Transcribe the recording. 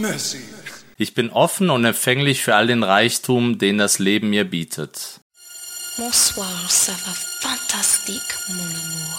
Merci. Ich bin offen und empfänglich für all den Reichtum, den das Leben mir bietet. Bonsoir, ça va fantastique, mon amour.